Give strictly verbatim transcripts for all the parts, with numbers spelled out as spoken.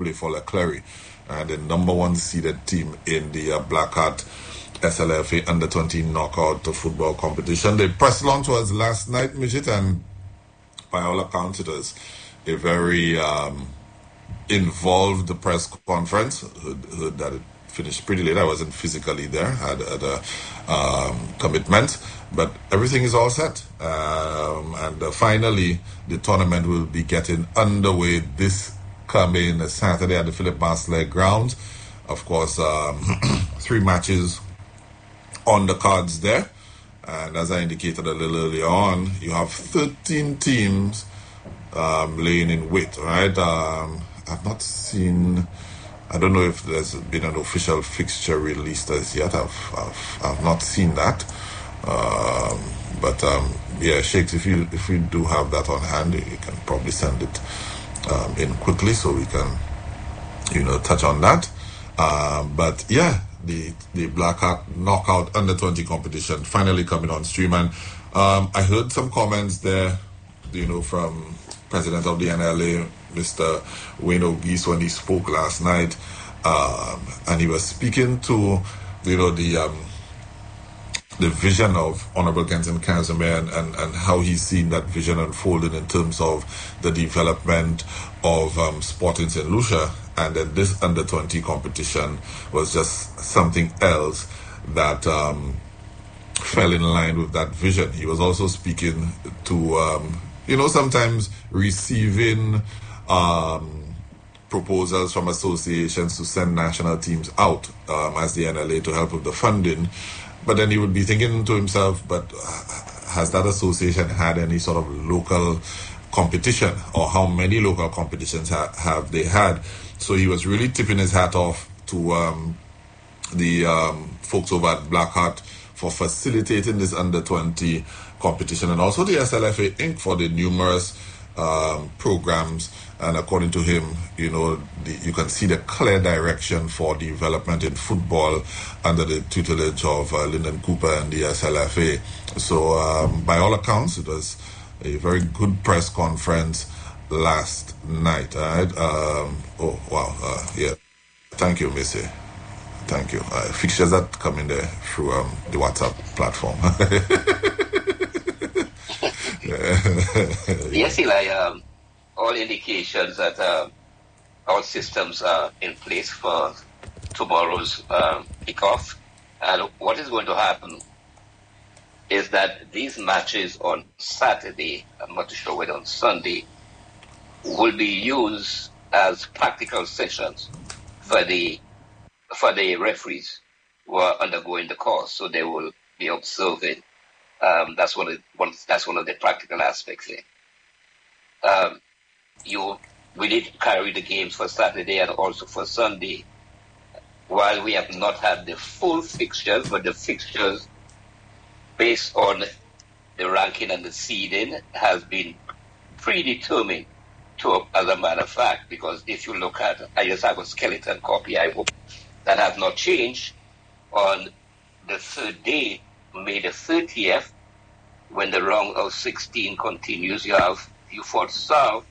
play for Leclerc, and the number one seeded team in the uh, Blackheart S L F A under twenty knockout football competition. The press launch was last night, Midget, and by all accounts, it was a very um, involved press conference. Heard, heard that it finished pretty late. I wasn't physically there, had, had a um, commitment, but everything is all set. Um, and uh, finally, the tournament will be getting underway this coming Saturday at the Philip Marsley grounds. Of course, um, three matches on the cards there. And as I indicated a little earlier on, you have thirteen teams um, laying in wait, right? Um, I've not seen, I don't know if there's been an official fixture released as yet. I've I've, I've not seen that. Um, but um, yeah, Shakes, if you if you do have that on hand, you can probably send it um, in quickly so we can, you know, touch on that. Um, but yeah, the the Blackheart Knockout under twenty competition finally coming on stream, and um, I heard some comments there, you know, from President of the N L A, Mister Wayne O'Geese, when he spoke last night, um, and he was speaking to, you know, the um, the vision of Honorable Kenton Casimir and, and, and how he's seen that vision unfolded in terms of the development of um, sport in Saint Lucia. And then this under twenty competition was just something else that um, fell in line with that vision. He was also speaking to, um, you know, sometimes receiving um, proposals from associations to send national teams out um, as the N L A to help with the funding. But then he would be thinking to himself, but has that association had any sort of local competition, or how many local competitions ha- have they had? So he was really tipping his hat off to um, the um, folks over at Blackheart for facilitating this under twenty competition, and also the S L F A Incorporated for the numerous um, programs. And according to him, you know, the, you can see the clear direction for development in football under the tutelage of uh, Lyndon Cooper and the S L F A. So um, by all accounts, it was a very good press conference last night. Right? Um, oh, wow. Uh, yeah. Thank you, Missy. Thank you. Uh, fixtures that come in there through um, the WhatsApp platform. Yes, Eli. Um, all indications that uh, all systems are in place for tomorrow's uh, kickoff. And what is going to happen is that these matches on Saturday, I'm not sure whether on Sunday, will be used as practical sessions for the for the referees who are undergoing the course. So they will be observing. Um, that's one of one. That's one of the practical aspects here. Um, you we need to carry the games for Saturday and also for Sunday. While we have not had the full fixtures, but the fixtures based on the ranking and the seeding has been predetermined to, as a matter of fact, because if you look at, I just have a skeleton copy, I hope, that has not changed. On the third day, May the thirtieth, when the round of sixteen continues, you have Beaufort South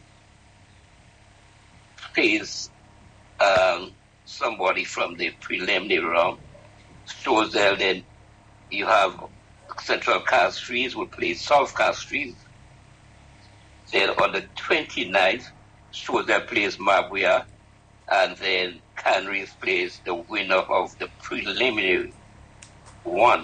face um, somebody from the preliminary round. Storesdale, then you have Central Castries will play South Castries. Then on the twenty-ninth, Storesdale plays Mabuya, and then Canaries plays the winner of the preliminary one.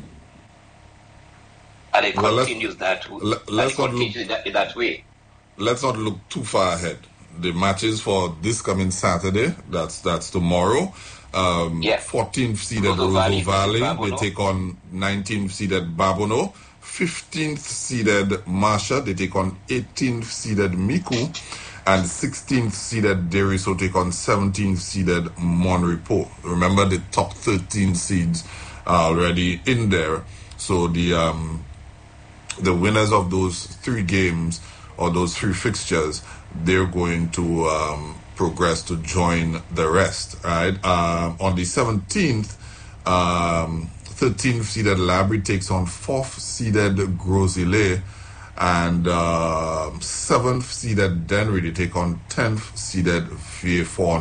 And it well, continues that, let, and it continues look, in, that, in that way. Let's not look too far ahead. The matches for this coming Saturday, that's that's tomorrow. Um, yeah. fourteenth seeded Roseau Valley, Valley they take on nineteenth seeded Babono. fifteenth seeded Marsha, they take on eighteenth seeded Miku. And sixteenth seeded Deriso take on seventeenth seeded Monrepo. Remember, the top thirteen seeds are already in there. So the um, the winners of those three games or those three fixtures, they're going to um, progress to join the rest, right? Um, on the seventeenth, um, thirteenth seeded Labrie takes on fourth seeded Gros Islet, And uh, seventh seeded Denry, they take on tenth seeded V A four